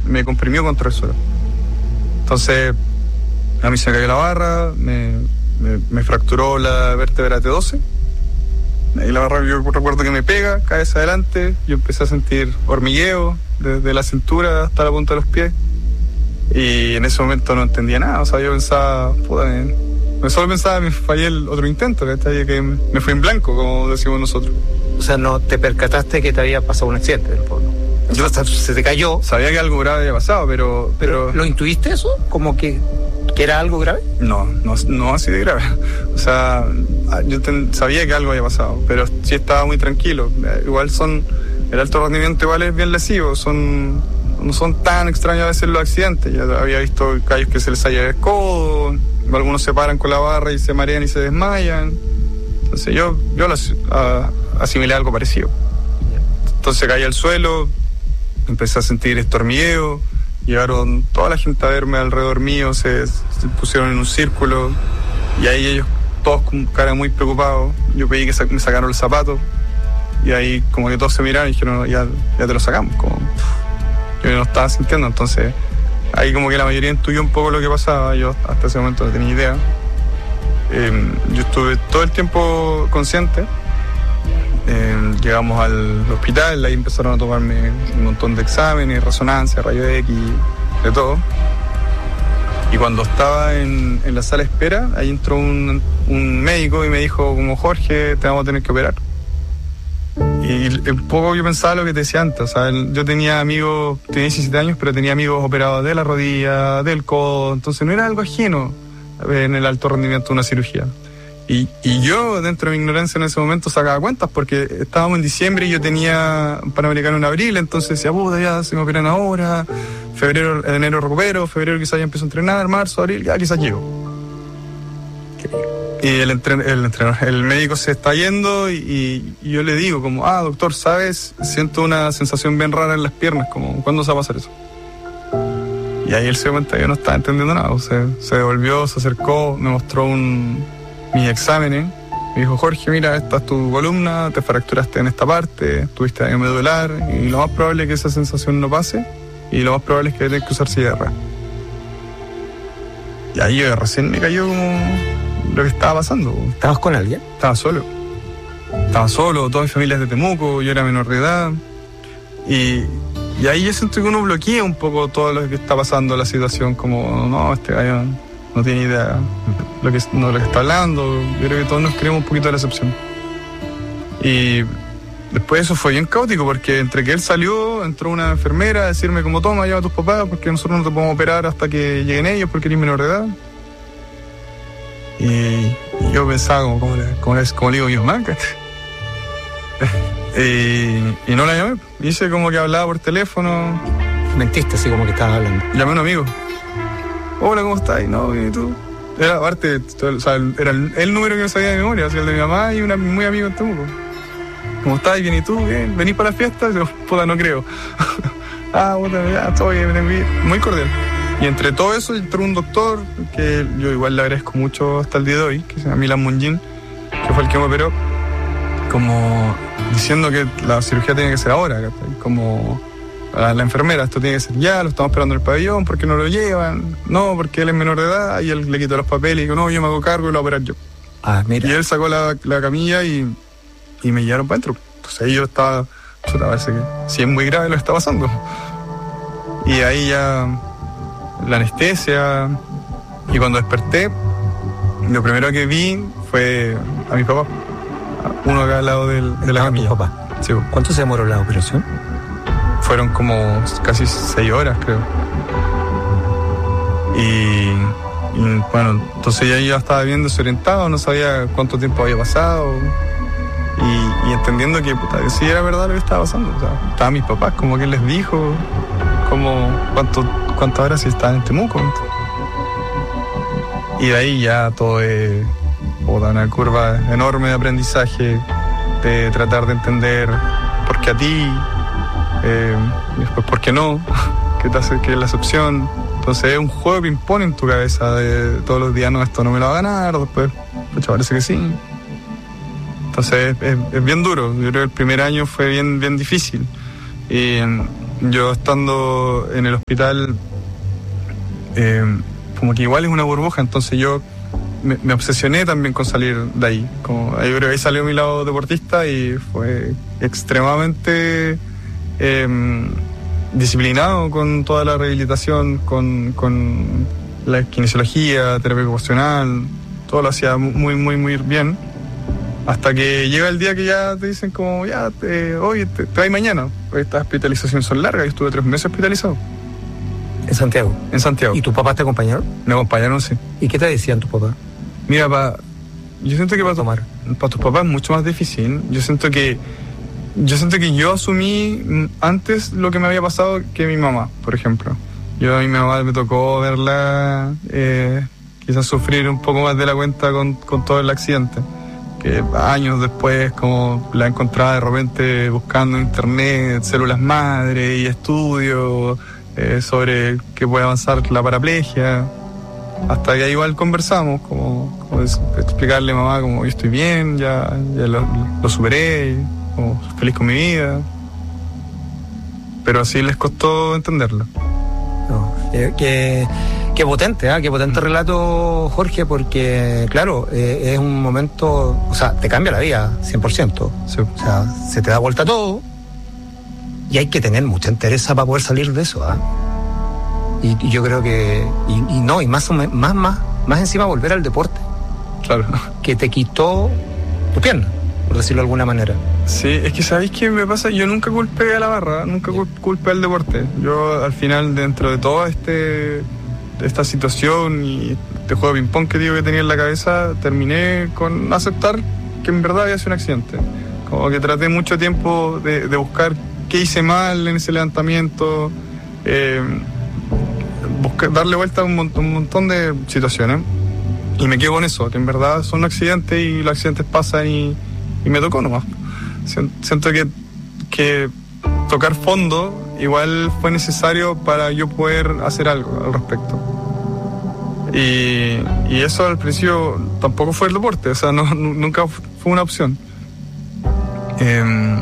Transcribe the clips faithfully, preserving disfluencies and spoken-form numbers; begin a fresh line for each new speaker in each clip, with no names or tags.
me comprimió contra el suelo. Entonces, a mí se me cayó la barra, me, me, me fracturó la vértebra T doce. Y la barra, yo recuerdo que me pega, cae hacia adelante, yo empecé a sentir hormigueo desde la cintura hasta la punta de los pies. Y en ese momento no entendía nada, o sea, yo pensaba, puta, me, me solo pensaba que me fallé el otro intento, ¿cachai? Que me, me fui en blanco, como decimos nosotros.
O sea, no te percataste que te había pasado un accidente en el fondo. Yo, o sea, se te cayó.
Sabía que algo grave había pasado, pero...
¿Pero, pero ¿lo intuiste eso? ¿Como que, que era algo grave?
No, no, no así de grave. O sea, yo ten, sabía que algo había pasado, pero sí estaba muy tranquilo. Igual son... El alto rendimiento igual es bien lesivo, son... No son tan extraños a veces los accidentes. Ya había visto callos que se les sale el codo, algunos se paran con la barra y se marean y se desmayan. Entonces yo, yo lo uh, asimilé algo parecido. Entonces caí al suelo, empecé a sentir este hormigueo, llegaron toda la gente a verme alrededor mío, se, se pusieron en un círculo y ahí ellos todos con cara muy preocupados. Yo pedí que me sacaron los zapatos y ahí como que todos se miraron y dijeron, ya, ya te lo sacamos, como... Yo no estaba sintiendo, entonces ahí como que la mayoría intuyó un poco lo que pasaba. Yo hasta ese momento no tenía idea. Eh, yo estuve todo el tiempo consciente. Eh, llegamos al hospital, ahí empezaron a tomarme un montón de exámenes, resonancia, rayos X, de todo. Y cuando estaba en, en la sala de espera, ahí entró un, un médico y me dijo como, Jorge, te vamos a tener que operar. Y un poco yo pensaba lo que te decía antes, o sea, yo tenía amigos, tenía diecisiete años, pero tenía amigos operados de la rodilla, del codo, entonces no era algo ajeno en el alto rendimiento de una cirugía. Y, y yo, dentro de mi ignorancia en ese momento, sacaba cuentas, porque estábamos en diciembre y yo tenía Panamericano en abril, entonces decía, puta, ya se me operan ahora, febrero, enero recupero, febrero quizás ya empiezo a entrenar, marzo, abril, ya quizás llego. Y el, entren- el entrenador, el médico se está yendo y, y yo le digo como, ah, doctor, ¿sabes? Siento una sensación bien rara en las piernas, como, ¿cuándo se va a pasar eso? Y ahí él se dio cuenta que yo no estaba entendiendo nada, o sea, se devolvió, se acercó, me mostró un, mis exámenes, me dijo, Jorge, mira, esta es tu columna, te fracturaste en esta parte, tuviste daño medular, y lo más probable es que esa sensación no pase, y lo más probable es que tengas que usar silla de ruedas. Y ahí yo recién me cayó como... lo que estaba pasando.
¿Estabas con alguien?
Estaba solo. Estaba solo, toda mi familia es de Temuco, yo era menor de edad. Y, y ahí yo siento que uno bloquea un poco todo lo que está pasando, la situación, como, no, este gallo no tiene idea lo que, no, lo que está hablando. Yo creo que todos nos creemos un poquito de la excepción. Y después eso fue bien caótico, porque entre que él salió, entró una enfermera a decirme como, toma, lleva a tus papás, porque nosotros no te podemos operar hasta que lleguen ellos, porque eres menor de edad. Y, y yo pensaba como, como, como, como le digo mi mamá, y, y no la llamé. Hice como que hablaba por teléfono.
Mentiste así como que estabas hablando.
Llamé a un amigo. Hola, ¿cómo estás? Y no, ¿y tú? Era aparte, o sea, era el, el número que no sabía de memoria, o sea, el de mi mamá y un muy amigo en Temuco. ¿Cómo estás? Bien, ¿y tú? Bien. ¿Venís para la fiesta? Y yo, puta, no creo. Ah, puta, ya, estoy bien, muy cordial. Y entre todo eso entró un doctor que yo igual le agradezco mucho hasta el día de hoy, que se llama Milan Munjin, que fue el que me operó, como diciendo que la cirugía tiene que ser ahora, ¿cachai? Como a la enfermera, esto tiene que ser ya, lo estamos esperando en el pabellón, ¿por qué no lo llevan? No, porque él es menor de edad, y él le quitó los papeles y dijo, no, yo me hago cargo y lo voy a operar yo.
Ah, mira.
Y él sacó la, la camilla y, y me llevaron para adentro. Entonces ahí yo estaba, chuta, parece que sí es muy grave lo que está pasando. Y ahí ya... la anestesia, y cuando desperté lo primero que vi fue a mi papá, uno acá al lado del, de la camilla.
¿Tu papá?
Sí.
¿Cuánto se demoró la operación?
Fueron como casi seis horas, creo. Y, y bueno, entonces ya yo estaba bien desorientado, no sabía cuánto tiempo había pasado, y, y entendiendo que puta, que sí era verdad lo que estaba pasando. O sea, estaban mis papás, como que él les dijo, como cuánto cuántas horas si estaban en Temuco. Y de ahí ya todo es puta, una curva enorme de aprendizaje, de tratar de entender por qué a ti, eh, y después por qué no, qué te hace, qué es la excepción. Entonces es un juego de ping-pong en tu cabeza de todos los días, no, esto no me lo va a ganar, después, pucha, parece que sí. Entonces es, es, es bien duro. Yo creo que el primer año fue bien, bien difícil. Y Yo estando en el hospital, eh, como que igual es una burbuja, entonces yo me, me obsesioné también con salir de ahí. Como, yo creo que ahí salió mi lado deportista y fue extremadamente eh, disciplinado con toda la rehabilitación, con, con la kinesiología, terapia ocupacional, todo lo hacía muy, muy, muy bien. Hasta que llega el día que ya te dicen como, ya, te, hoy te, te vas mañana. Estas hospitalizaciones son largas, yo estuve tres meses hospitalizado.
¿En Santiago?
En Santiago.
¿Y tus papás te acompañaron?
Me acompañaron, sí.
¿Y qué te decían tus papás?
Mira, pa, yo siento que para,
tomar.
para tus papás es mucho más difícil. Yo siento que yo siento que yo asumí antes lo que me había pasado que mi mamá, por ejemplo. Yo a mi mamá me tocó verla eh, quizás sufrir un poco más de la cuenta con, con todo el accidente. Que años después, como la encontraba de repente buscando en internet células madre y estudios eh, sobre qué puede avanzar la paraplegia, hasta que igual conversamos, como, como explicarle a mamá como yo estoy bien, ya, ya lo, lo superé, como feliz con mi vida, pero así les costó entenderlo.
No, eh, que... Qué potente, ¿eh? Qué potente relato, Jorge, porque, claro, eh, es un momento, o sea, te cambia la vida, cien por ciento.
Sí.
O sea, se te da vuelta todo y hay que tener mucha entereza para poder salir de eso, ¿eh? Y, y yo creo que, y, y no, y más, más, más, más encima volver al deporte.
Claro.
Que te quitó tu pierna, por decirlo de alguna manera.
Sí, es que ¿sabéis qué me pasa? Yo nunca culpé a la barra, nunca culpé al deporte. Yo, al final, dentro de todo este... esta situación y este juego de ping-pong que digo que tenía en la cabeza, terminé con aceptar que en verdad había sido un accidente. Como que traté mucho tiempo de, de buscar qué hice mal en ese levantamiento, eh, buscar, darle vuelta a un montón, un montón de situaciones, y me quedo con eso, que en verdad son accidentes y los accidentes pasan y, y me tocó nomás. Siento que, que tocar fondo igual fue necesario para yo poder hacer algo al respecto. Y, y eso al principio tampoco fue el deporte, o sea, no, nunca fue una opción. Eh,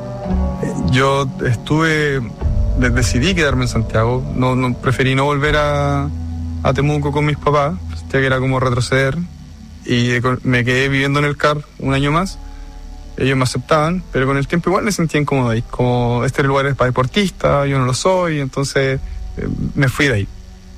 yo estuve, decidí quedarme en Santiago, no, no, preferí no volver a, a Temuco con mis papás, ya que era como retroceder, y me quedé viviendo en el C A R un año más. Ellos me aceptaban, pero con el tiempo igual me sentía incómodo ahí. Como este lugar es para deportistas, yo no lo soy, entonces eh, me fui de ahí.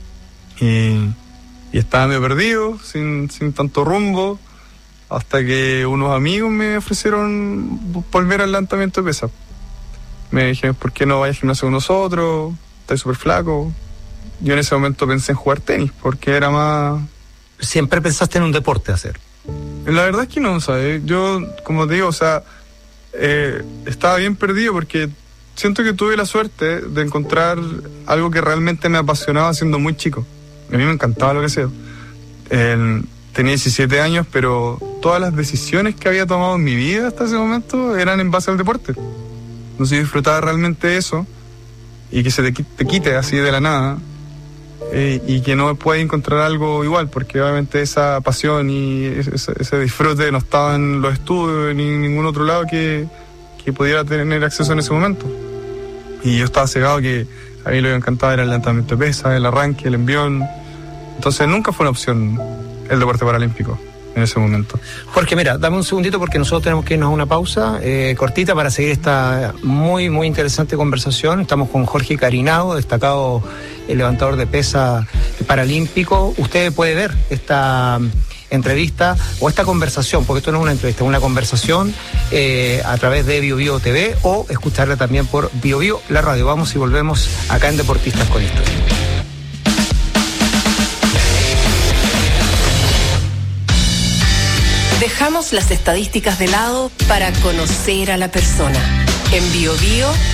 Y, y estaba medio perdido, sin, sin tanto rumbo, hasta que unos amigos me ofrecieron volver al levantamiento de pesas. Me dijeron, ¿por qué no vayas al gimnasio con nosotros? Estás súper flaco. Yo en ese momento pensé en jugar tenis, porque era más...
¿Siempre pensaste en un deporte hacer?
La verdad es que no, ¿sabes? Yo, como te digo, o sea, eh, estaba bien perdido porque siento que tuve la suerte de encontrar algo que realmente me apasionaba siendo muy chico. A mí me encantaba lo que hacía. Eh, tenía diecisiete años, pero todas las decisiones que había tomado en mi vida hasta ese momento eran en base al deporte. Entonces yo disfrutaba realmente eso, y que se te, te quite así de la nada. Eh, y que no puede encontrar algo igual, porque obviamente esa pasión y ese, ese disfrute no estaba en los estudios ni en ningún otro lado que, que pudiera tener acceso en ese momento. Y yo estaba cegado que a mí lo que me encantaba era el levantamiento de pesas, el arranque, el envión. Entonces nunca fue una opción el deporte paralímpico en ese momento.
Jorge, mira, dame un segundito porque nosotros tenemos que irnos a una pausa eh, cortita para seguir esta muy, muy interesante conversación. Estamos con Jorge Carinado, destacado el levantador de pesa paralímpico. Usted puede ver esta entrevista o esta conversación, porque esto no es una entrevista, es una conversación eh, a través de Bio Bio T V, o escucharla también por Bio Bio, la radio. Vamos y volvemos acá en Deportistas con Historia.
Dejamos las estadísticas de lado para conocer a la persona. En Bio Bio